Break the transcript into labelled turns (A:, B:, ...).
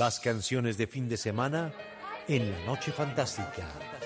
A: Las canciones de fin de semana en la Noche Fantástica.